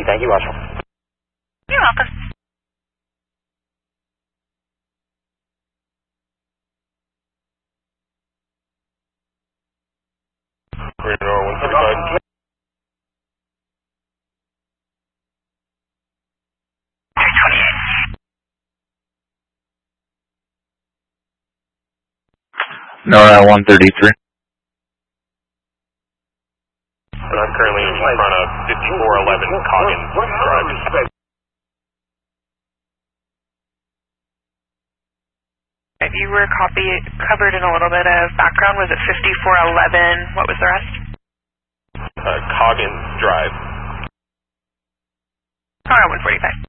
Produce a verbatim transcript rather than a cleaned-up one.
thank you, Marshall. You're welcome. Radar one thirty-five. NORAD one thirty-three. And I'm currently in front of fifty-four eleven Coggins Drive. If you were copy, covered in a little bit of background, was it fifty-four eleven? What was the rest? Uh, Coggins Drive. Alright, one forty-five.